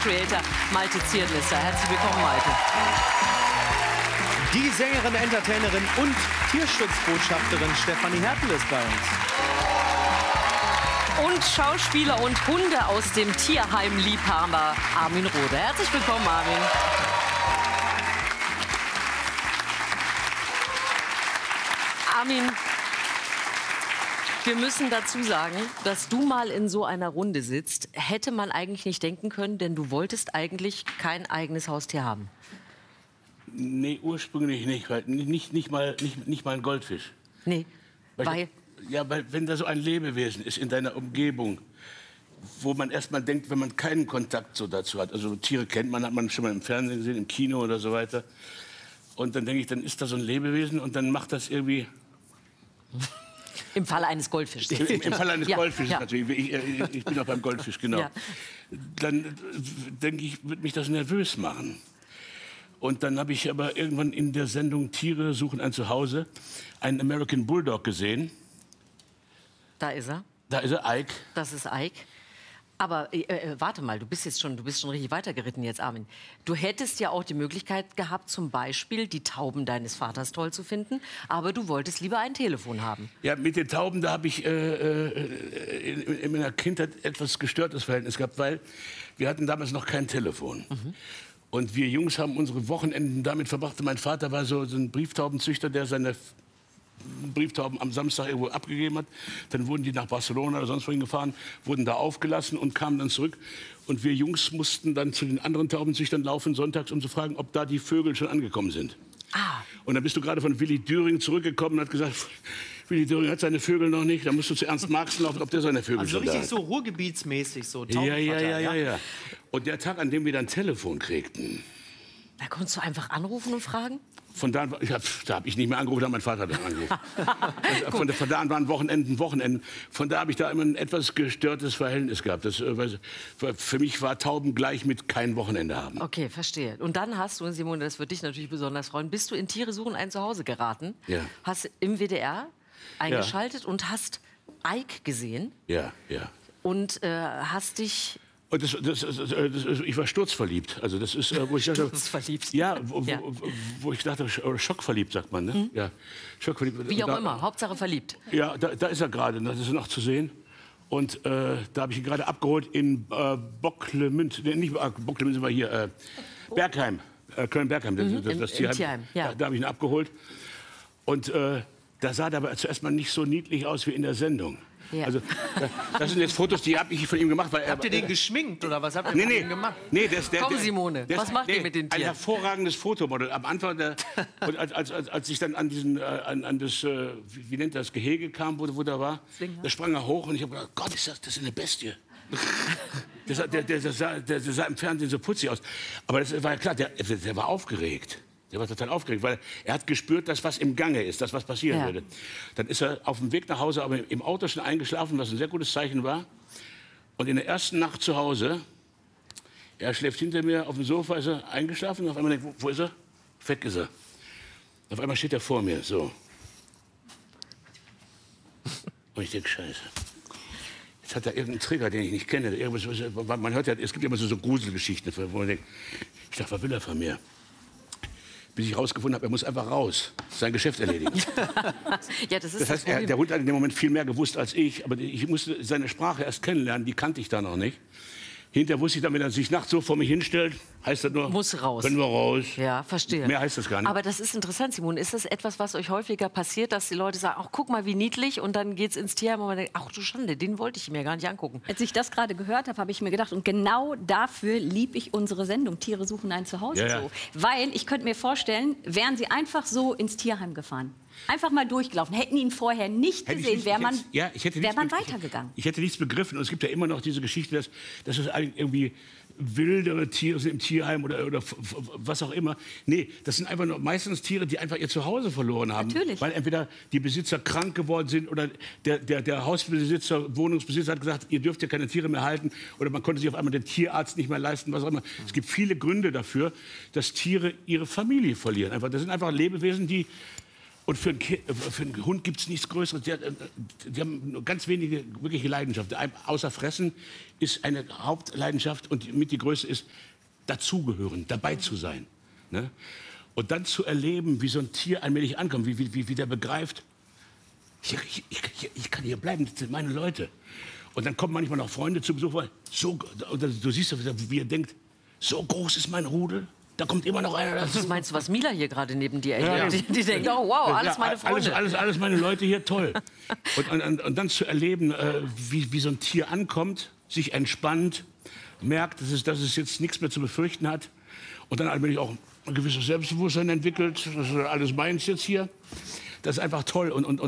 Creator Malte Zierlisser. Herzlich willkommen, Malte. Die Sängerin, Entertainerin und Tierschutzbotschafterin Stefanie Hertel ist bei uns. Und Schauspieler und Hunde aus dem Tierheim Liebhaber Armin Rohde. Herzlich willkommen, Armin. Armin, wir müssen dazu sagen, dass du mal in so einer Runde sitzt, hätte man eigentlich nicht denken können, denn du wolltest eigentlich kein eigenes Haustier haben. Nee, ursprünglich nicht, weil nicht mal ein Goldfisch. Nee, weil wenn da so ein Lebewesen ist in deiner Umgebung, wo man erst mal denkt, wenn man keinen Kontakt so dazu hat, also Tiere kennt man, hat man schon mal im Fernsehen gesehen, im Kino oder so weiter, und dann denke ich, dann ist da so ein Lebewesen und dann macht das irgendwie... Im Falle eines Goldfischs. Im Falle eines Goldfisches ja. natürlich. Ich bin auch beim Goldfisch, genau. Ja. Dann denke ich, wird mich das nervös machen. Und dann habe ich aber irgendwann in der Sendung Tiere suchen ein Zuhause einen American Bulldog gesehen. Da ist er. Da ist er, Ike. Das ist Ike. Aber warte mal, du bist schon richtig weitergeritten jetzt, Armin. Du hättest ja auch die Möglichkeit gehabt, zum Beispiel die Tauben deines Vaters toll zu finden, aber du wolltest lieber ein Telefon haben. Ja, mit den Tauben, da habe ich in meiner Kindheit etwas gestörtes Verhältnis gehabt, weil wir hatten damals noch kein Telefon. Und wir Jungs haben unsere Wochenenden damit verbracht. Mein Vater war so ein Brieftaubenzüchter, der seine Brieftauben am Samstag irgendwo abgegeben hat. Dann wurden die nach Barcelona oder sonst wohin gefahren, wurden da aufgelassen und kamen dann zurück. Und wir Jungs mussten dann zu den anderen Taubenzüchtern laufen sonntags, um zu fragen, ob da die Vögel schon angekommen sind. Ah. Und dann bist du gerade von Willi Düring zurückgekommen und hat gesagt, Willi Düring hat seine Vögel noch nicht. Da musst du zu Ernst Marxen laufen, ob der seine Vögel schon da hat. Also richtig so ruhrgebietsmäßig, so Ja. Und der Tag, an dem wir dann Telefon kriegten... Da konntest du einfach anrufen und fragen? Von da an, da habe ich nicht mehr angerufen, da hat mein Vater dann angerufen. Von da an waren Wochenenden. Von da habe ich da immer ein etwas gestörtes Verhältnis gehabt. Das, für mich war Tauben gleich mit kein Wochenende haben. Okay, verstehe. Und dann hast du, Simone, das würde dich natürlich besonders freuen, bist du in Tiere suchen ein Zuhause geraten, hast im WDR eingeschaltet und hast Ike gesehen. Ja. Und hast dich... Und ich war sturzverliebt. Also das ist, wo ich dachte, sturzverliebt. Ja, wo ich dachte, schockverliebt sagt man, ne? Ja, schockverliebt. Wie auch immer, Hauptsache verliebt. Ja, da ist er gerade, das ist noch zu sehen. Und da habe ich ihn gerade abgeholt in Bocklemünd, nicht Bocklemünd, sind wir hier, Bergheim, Köln-Bergheim, das Tierheim. Ja. Da habe ich ihn abgeholt. Und da sah er aber zuerst mal nicht so niedlich aus wie in der Sendung. Ja. Also, das sind jetzt Fotos, die habe ich von ihm gemacht. Weil habt ihr den geschminkt oder was habt ihr mit ihm gemacht? Nee, Komm, Simone, was macht ihr mit den Tieren? Ein hervorragendes Fotomodell. Am Anfang, und als ich dann an das, wie nennt das, Gehege kam, wo der war, da sprang er hoch und ich habe gedacht, Gott, das ist eine Bestie. Der sah im Fernsehen so putzig aus. Aber das war ja klar, der war aufgeregt. Der war total aufgeregt, weil er hat gespürt, dass was im Gange ist, dass was passieren würde. Dann ist er auf dem Weg nach Hause, aber im Auto schon eingeschlafen, was ein sehr gutes Zeichen war. Und in der ersten Nacht zu Hause, er schläft hinter mir auf dem Sofa, ist er eingeschlafen und auf einmal denkt, wo ist er? Weg ist er. Auf einmal steht er vor mir, so. Und ich denke, Scheiße. Jetzt hat er irgendeinen Trigger, den ich nicht kenne. Man hört ja, es gibt ja immer so Gruselgeschichten, wo man denkt, ich dachte, was will er von mir? Bis ich herausgefunden habe, er muss einfach raus, sein Geschäft erledigen. Ja, das heißt, der Hund hat in dem Moment viel mehr gewusst als ich. Aber ich musste seine Sprache erst kennenlernen, die kannte ich da noch nicht. Hinterher wusste ich dann, wenn er sich nachts so vor mich hinstellt, heißt das nur, muss raus. Können wir raus. Ja, verstehe. Mehr heißt das gar nicht. Aber das ist interessant, Simone. Ist das etwas, was euch häufiger passiert, dass die Leute sagen, ach, guck mal, wie niedlich, und dann geht's ins Tierheim und man denkt, ach du Schande, den wollte ich mir gar nicht angucken. Als ich das gerade gehört habe, habe ich mir gedacht, und genau dafür liebe ich unsere Sendung Tiere suchen ein Zuhause so. Weil ich könnte mir vorstellen, wären sie einfach so ins Tierheim gefahren. Einfach mal durchgelaufen. Hätten ihn vorher nicht gesehen, wäre man weitergegangen. Ich hätte nichts begriffen. Und es gibt ja immer noch diese Geschichte, dass es irgendwie wildere Tiere sind im Tierheim oder was auch immer. Nee, das sind einfach nur meistens Tiere, die einfach ihr Zuhause verloren haben. Natürlich. Weil entweder die Besitzer krank geworden sind oder der Hausbesitzer, Wohnungsbesitzer hat gesagt, ihr dürft ja keine Tiere mehr halten. Oder man konnte sich auf einmal den Tierarzt nicht mehr leisten, was auch immer. Es gibt viele Gründe dafür, dass Tiere ihre Familie verlieren. Das sind einfach Lebewesen, die Und für einen Hund gibt es nichts Größeres. Die haben nur ganz wenige wirkliche Leidenschaften. Außer Fressen ist eine Hauptleidenschaft und mit die Größte ist dazugehören, dabei zu sein. Ne? Und dann zu erleben, wie so ein Tier allmählich ankommt, wie der begreift, ich kann hier bleiben, das sind meine Leute. Und dann kommen manchmal noch Freunde zu Besuch, und du siehst, wie er denkt, so groß ist mein Rudel. Da kommt immer noch einer dazu. Was meinst du, was Mila hier gerade neben dir erlebt? Die denkt, oh wow, alles meine Freunde. Alles meine Leute hier, toll. Und dann zu erleben, wie so ein Tier ankommt, sich entspannt, merkt, dass es jetzt nichts mehr zu befürchten hat. Und dann allmählich auch ein gewisses Selbstbewusstsein entwickelt. Das ist alles meins jetzt hier. Das ist einfach toll.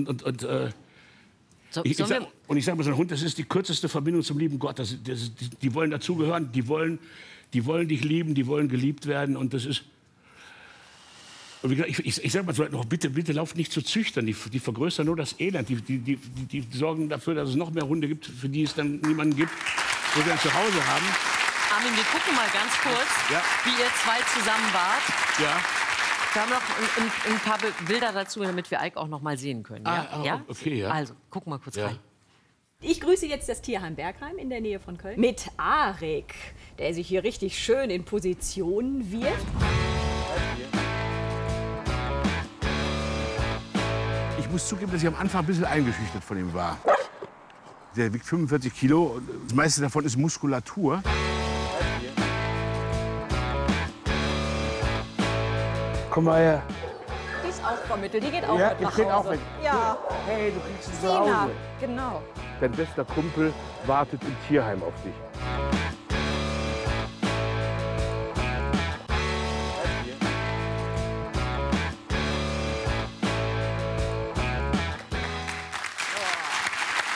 Ich sage mal, so ein Hund, das ist die kürzeste Verbindung zum lieben Gott. Die wollen dazugehören, die wollen dich lieben, die wollen geliebt werden. Und das ist. Und wie gesagt, ich sage mal so noch, bitte lauft nicht zu züchtern. Die vergrößern nur das Elend. Die sorgen dafür, dass es noch mehr Hunde gibt, für die es dann niemanden gibt, wo sie ein Zuhause haben. Armin, wir gucken mal ganz kurz, wie ihr zwei zusammen wart. Ja. Wir haben noch ein paar Bilder dazu, damit wir Eik auch noch mal sehen können. Ja? Okay, ja. Also, gucken mal kurz rein. Ich grüße jetzt das Tierheim Bergheim in der Nähe von Köln mit Arik, der sich hier richtig schön in Position wirft. Ich muss zugeben, dass ich am Anfang ein bisschen eingeschüchtert von ihm war. Der wiegt 45 Kilo und das meiste davon ist Muskulatur. Komm mal her. Die ist auch vermittelt, die geht auch Ja, mit die nach geht Hause. auch mit. Ja, Hey, du kriegst sie zu Sina, Hause. genau. Dein bester Kumpel wartet im Tierheim auf dich.